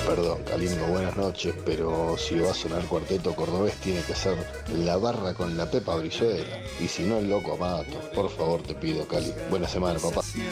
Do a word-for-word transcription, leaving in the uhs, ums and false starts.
Perdón, Calimbo, buenas noches, pero si va a sonar cuarteto cordobés tiene que ser La Barra con la Pepa Brizuela. Y si no, el Loco Amato. Por favor, te pido, Cali. Buena semana, papá.